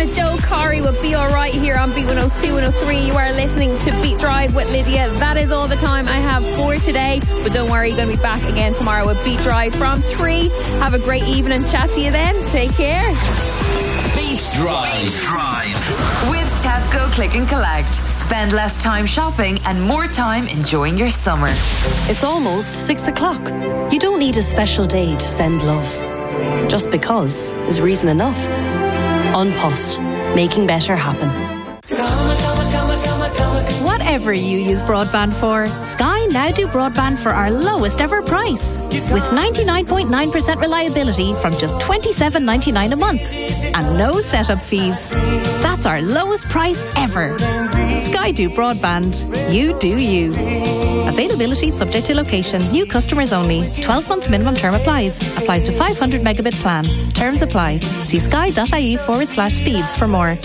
is Joe Corey with Be Alright here on Beat 102, 103. You are listening to Beat Drive with Lydia. That is all the time I have for today. But don't worry, you're going to be back again tomorrow with Beat Drive from 3. Have a great evening. Chat to you then. Take care. Beat Drive. With Tesco Click and Collect. Spend less time shopping and more time enjoying your summer. It's almost 6 o'clock. You don't need a special day to send love. Just because is reason enough. An Post, making better happen. Whatever you use broadband for, Sky now do broadband for our lowest ever price. With 99.9% reliability from just $27.99 a month. And no setup fees. That's our lowest price ever. Sky do broadband. You do you. Availability subject to location. New customers only. 12-month minimum term applies. Applies to 500 megabit plan. Terms apply. See sky.ie/speeds for more.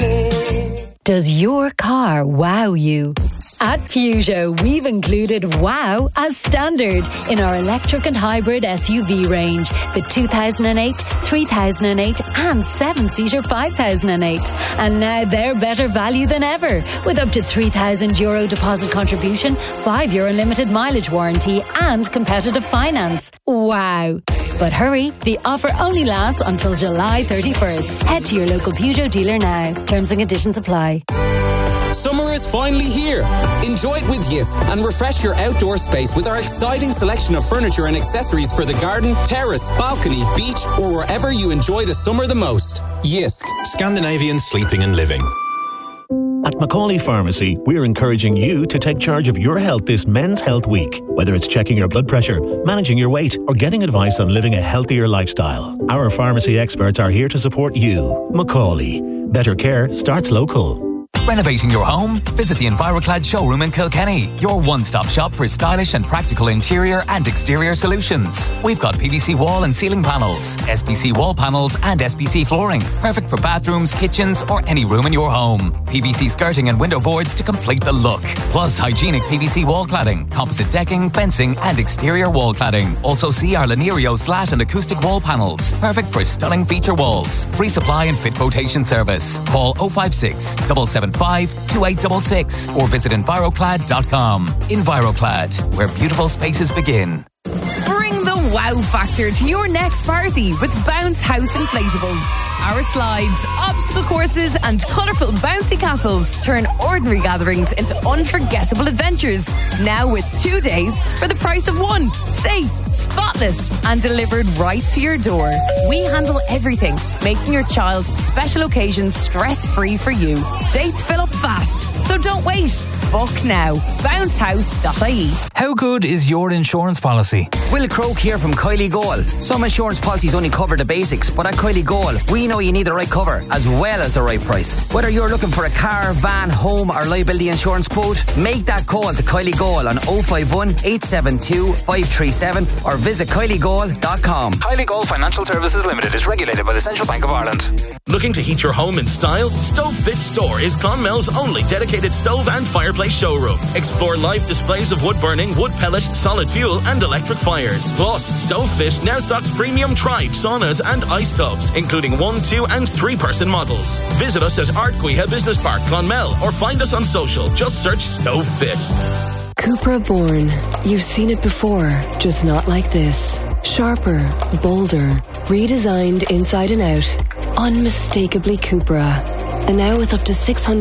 Does your car wow you? At Peugeot, we've included wow as standard in our electric and hybrid SUV range. The 2008, 3008 and 7-seater 5008. And now they're better value than ever with up to €3,000 deposit contribution, 5 year unlimited mileage warranty and competitive finance. Wow. But hurry, the offer only lasts until July 31st. Head to your local Peugeot dealer now. Terms and conditions apply. Summer is finally here. Enjoy it with Yisk and refresh your outdoor space with our exciting selection of furniture and accessories for the garden, terrace, balcony, beach, or wherever you enjoy the summer the most. Yisk. Scandinavian sleeping and living. At Macaulay Pharmacy, we're encouraging you to take charge of your health this Men's Health Week. Whether it's checking your blood pressure, managing your weight, or getting advice on living a healthier lifestyle, our pharmacy experts are here to support you. Macaulay. Better care starts local. Renovating your home? Visit the EnviroClad showroom in Kilkenny, your one-stop shop for stylish and practical interior and exterior solutions. We've got PVC wall and ceiling panels, SPC wall panels and SPC flooring, perfect for bathrooms, kitchens or any room in your home. PVC skirting and window boards to complete the look. Plus hygienic PVC wall cladding, composite decking, fencing and exterior wall cladding. Also see our Lanerio slat and acoustic wall panels, perfect for stunning feature walls. Free supply and fit quotation service. Call 056 775 2866 or visit EnviroClad.com. EnviroClad, where beautiful spaces begin. Bring the wow factor to your next party with Bounce House Inflatables. Our slides, obstacle courses and colourful bouncy castles turn ordinary gatherings into unforgettable adventures. Now with 2 days for the price of one. Safe, spotless and delivered right to your door. We handle everything, making your child's special occasions stress-free for you. Dates fill up fast, so don't wait. Book now. Bouncehouse.ie. How good is your insurance policy? Will Croak here from Kylie Goal. Some insurance policies only cover the basics, but at Kylie Goal, we know you need the right cover as well as the right price. Whether you're looking for a car, van, home or liability insurance quote, make that call to Kylie Goal on 051 872 537 or visit kyliegoal.com. Kylie Goal Financial Services Limited is regulated by the Central Bank of Ireland. Looking to heat your home in style? Stove Fit Store is Clonmel's only dedicated stove and fireplace showroom. Explore live displays of wood burning, wood pellet, solid fuel and electric fires. Plus, Stove Fit now stocks premium Tribe saunas and ice tubs, including 1, 2 and 3 person models. Visit us at Ardguiha Business Park, Clonmel, or find us on social. Just search Stove Fit. Cupra Born. You've seen it before, just not like this. Sharper, bolder, redesigned inside and out. Unmistakably Cupra. And now with up to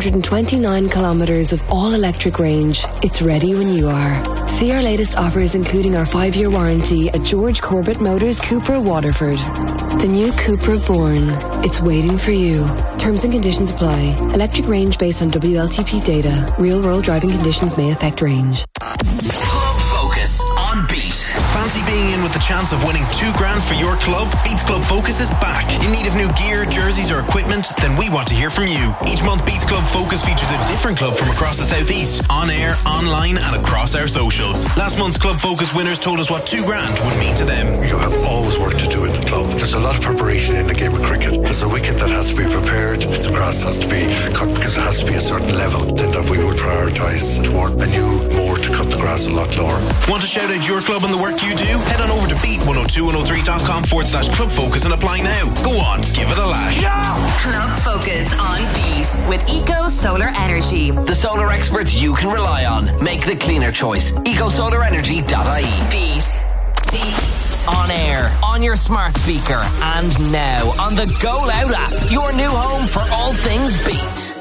629 kilometres of all-electric range, it's ready when you are. See our latest offers including our 5-year warranty at George Corbett Motors Cupra Waterford. The new Cupra Born. It's waiting for you. Terms and conditions apply. Electric range based on WLTP data. Real-world driving conditions may affect range. Club Focus on Beat. Fancy being in with the chance of winning $2,000 for your club? Beats Club Focus is back. In need of new gear, jerseys or equipment? Then we want to hear from you. Each month Beats Club Focus features a different club from across the southeast, on air, online and across our socials. Last month's Club Focus winners told us what $2,000 would mean to them. You have always work to do in the club. There's a lot of preparation in the game of cricket. There's a wicket that has to be prepared. The grass has to be cut because it has to be a certain level. Then that we would prioritise toward a new moor to cut the grass grass a lot lower. Want to shout out your club and the work you do? Head on over to beat102103.com/club focus and apply now. Go on, give it a lash. Club Focus on Beat with Eco Solar Energy. The solar experts you can rely on. Make the cleaner choice. EcoSolarEnergy.ie. Beat. On air, on your smart speaker, and now on the Go Loud app. Your new home for all things Beat.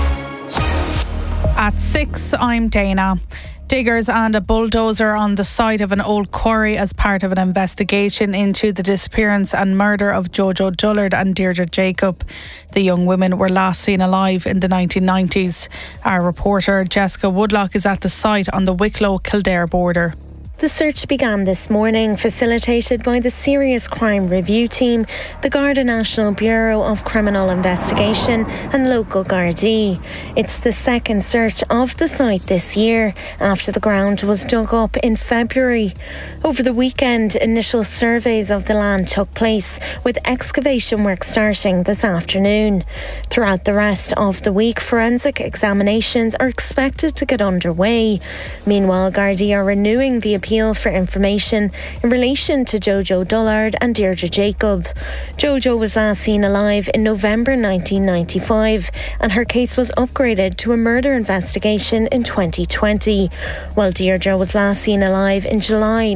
At 6, I'm Dana. Diggers and a bulldozer on the site of an old quarry as part of an investigation into the disappearance and murder of Jojo Dullard and Deirdre Jacob. The young women were last seen alive in the 1990s. Our reporter Jessica Woodlock is at the site on the Wicklow-Kildare border. The search began this morning, facilitated by the Serious Crime Review Team, the Garda National Bureau of Criminal Investigation and local Gardaí. It's the second search of the site this year, after the ground was dug up in February. Over the weekend, initial surveys of the land took place, with excavation work starting this afternoon. Throughout the rest of the week, forensic examinations are expected to get underway. Meanwhile, Gardaí are renewing the appeal for information in relation to Jojo Dullard and Deirdre Jacob. Jojo was last seen alive in November 1995 and her case was upgraded to a murder investigation in 2020, while Deirdre was last seen alive in July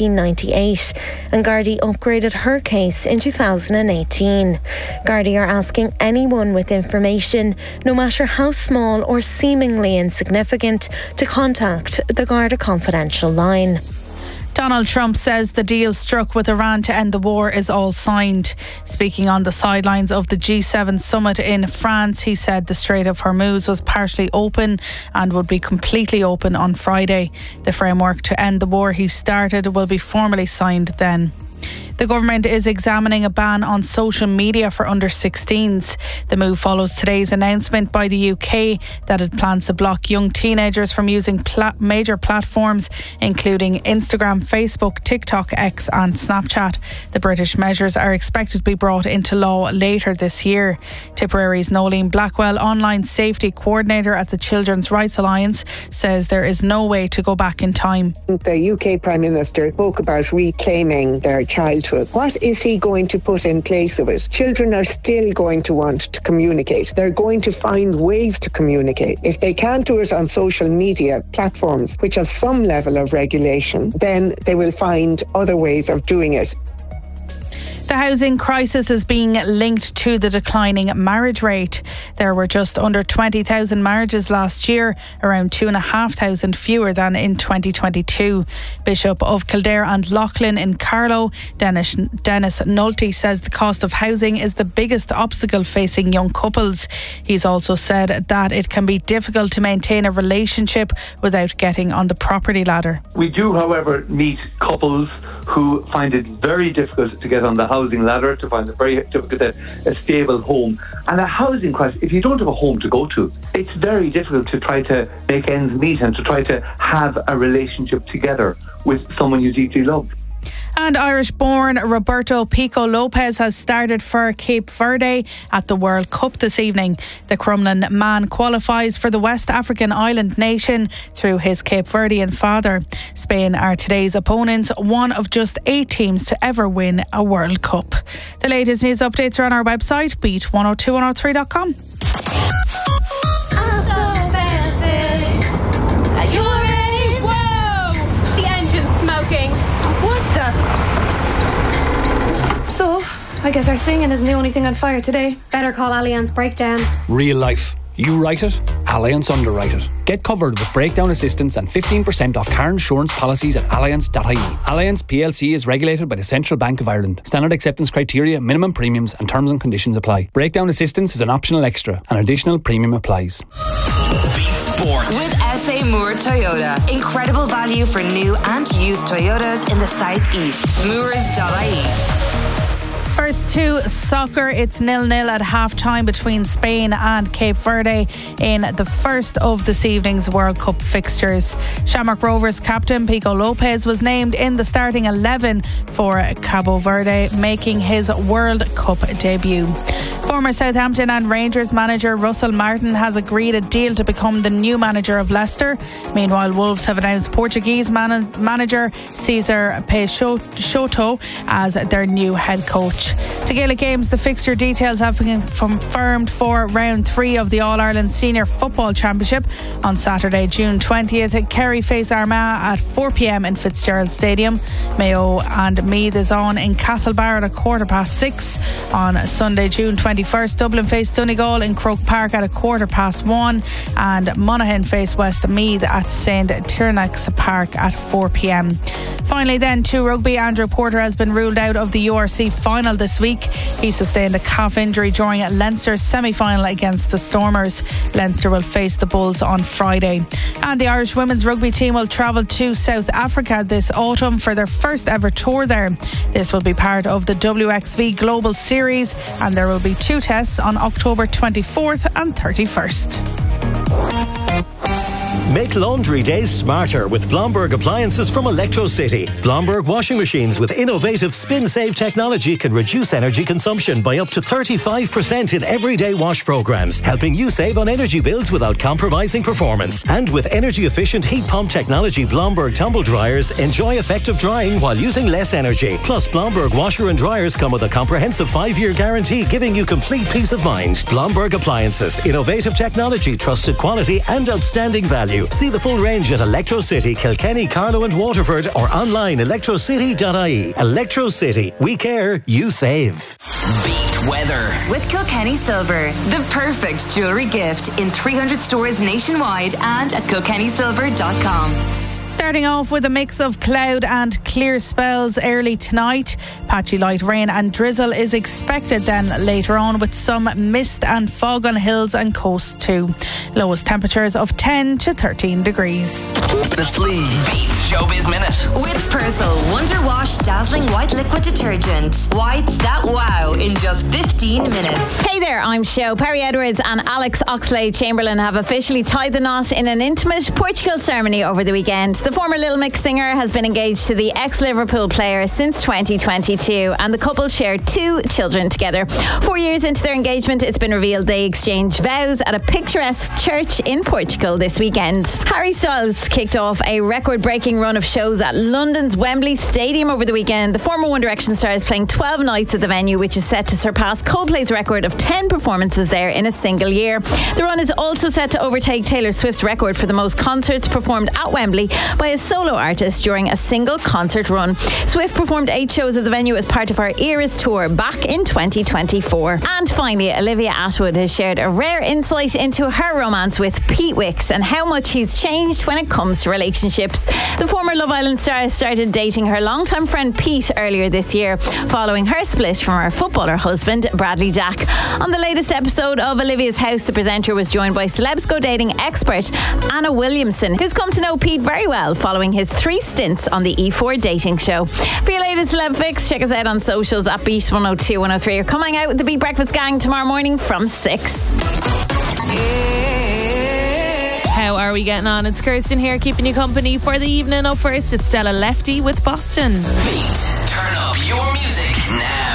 1998 and Gardaí upgraded her case in 2018. Gardaí are asking anyone with information, no matter how small or seemingly insignificant, to contact the Garda Confidential line. Donald Trump says the deal struck with Iran to end the war is all signed. Speaking on the sidelines of the G7 summit in France, he said the Strait of Hormuz was partially open and would be completely open on Friday. The framework to end the war he started will be formally signed then. The government is examining a ban on social media for under 16s. The move follows today's announcement by the UK that it plans to block young teenagers from using major platforms including Instagram, Facebook, TikTok, X and Snapchat. The British measures are expected to be brought into law later this year. Tipperary's Nolene Blackwell, online safety coordinator at the Children's Rights Alliance, says there is no way to go back in time. The UK Prime Minister spoke about reclaiming their childhood. What is he going to put in place of it? Children are still going to want to communicate. They're going to find ways to communicate. If they can't do it on social media platforms, which have some level of regulation, then they will find other ways of doing it. The housing crisis is being linked to the declining marriage rate. There were just under 20,000 marriages last year, around 2,500 fewer than in 2022. Bishop of Kildare and Loughlin in Carlow, Dennis Nolte, says the cost of housing is the biggest obstacle facing young couples. He's also said that it can be difficult to maintain a relationship without getting on the property ladder. We do, however, meet couples who find it very difficult to get on the housing ladder, to find it very difficult to get a stable home. And a housing crisis, if you don't have a home to go to, it's very difficult to try to make ends meet and to try to have a relationship together with someone you deeply love. And Irish-born Roberto Pico Lopez has started for Cape Verde at the World Cup this evening. The Crumlin man qualifies for the West African island nation through his Cape Verdean father. Spain are today's opponents, one of just 8 teams to ever win a World Cup. The latest news updates are on our website, beat102103.com. So, I guess our singing isn't the only thing on fire today. Better call Allianz Breakdown. Real life. You write it, Allianz underwrite it. Get covered with breakdown assistance and 15% off car insurance policies at allianz.ie. Allianz PLC is regulated by the Central Bank of Ireland. Standard acceptance criteria, minimum premiums and terms and conditions apply. Breakdown assistance is an optional extra. An additional premium applies. Sport. With SA Moore Toyota. Incredible value for new and used Toyotas in the southeast. Moores.ie. First to soccer, it's 0-0 at half-time between Spain and Cape Verde in the first of this evening's World Cup fixtures. Shamrock Rovers captain Pico Lopez was named in the starting 11 for Cabo Verde, making his World Cup debut. Former Southampton and Rangers manager Russell Martin has agreed a deal to become the new manager of Leicester. Meanwhile, Wolves have announced Portuguese manager Cesar Peixoto as their new head coach. To Gaelic Games, the fixture details have been confirmed for round 3 of the All-Ireland Senior Football Championship on Saturday, June 20th. Kerry face Armagh at 4 p.m. in Fitzgerald Stadium. Mayo and Meath is on in Castlebar at 6:15 on Sunday, June 21st. Dublin face Donegal in Croke Park at 1:15, and Monaghan face Westmeath at St. Tiernack's Park at 4 p.m. Finally then, to rugby, Andrew Porter has been ruled out of the URC final this week. He sustained a calf injury during Leinster's semi-final against the Stormers. Leinster will face the Bulls on Friday. And the Irish women's rugby team will travel to South Africa this autumn for their first ever tour there. This will be part of the WXV Global Series, and there will be 2 tests on October 24th and 31st. Make laundry days smarter with Blomberg appliances from Electrocity. Blomberg washing machines with innovative spin-save technology can reduce energy consumption by up to 35% in everyday wash programs, helping you save on energy bills without compromising performance. And with energy-efficient heat pump technology, Blomberg tumble dryers enjoy effective drying while using less energy. Plus, Blomberg washer and dryers come with a comprehensive 5-year guarantee, giving you complete peace of mind. Blomberg appliances, innovative technology, trusted quality and outstanding value. See the full range at Electrocity, Kilkenny, Carlow and Waterford, or online electrocity.ie. Electrocity. We care, you save. Beat weather with Kilkenny Silver, the perfect jewellery gift in 300 stores nationwide and at kilkennysilver.com. Starting off with a mix of cloud and clear spells early tonight. Patchy light rain and drizzle is expected then later on, with some mist and fog on hills and coasts too. Lowest temperatures of 10 to 13 degrees. The Sleeve Beats Showbiz Minute with Persil Wonder Wash Dazzling White Liquid Detergent. Whites that wow in just 15 minutes. Hey there, I'm Sho. Perry Edwards and Alex Oxlade-Chamberlain have officially tied the knot in an intimate Portugal ceremony over the weekend. The former Little Mix singer has been engaged to the ex-Liverpool player since 2022, and the couple shared 2 children together. 4 years into their engagement, it's been revealed they exchanged vows at a picturesque church in Portugal this weekend. Harry Styles kicked off a record-breaking run of shows at London's Wembley Stadium over the weekend. The former One Direction star is playing 12 nights at the venue, which is set to surpass Coldplay's record of 10 performances there in a single year. The run is also set to overtake Taylor Swift's record for the most concerts performed at Wembley by a solo artist during a single concert run. Swift performed 8 shows at the venue as part of her Eras tour back in 2024. And finally, Olivia Ashwood has shared a rare insight into her romance with Pete Wicks and how much he's changed when it comes to relationships. The former Love Island star started dating her longtime friend Pete earlier this year, following her split from her footballer husband Bradley Dack. On the latest episode of Olivia's House, the presenter was joined by Celebs Go Dating expert Anna Williamson, who's come to know Pete very well following his 3 stints on the E4 dating show. For your latest celeb fix, check us out on socials at Beat 102 103, or come hang out with the Beat Breakfast Gang tomorrow morning from 6. How are we getting on? It's Kirsten here, keeping you company for the evening. Up first, it's Stella Lefty with Boston. Beat, turn up your music now.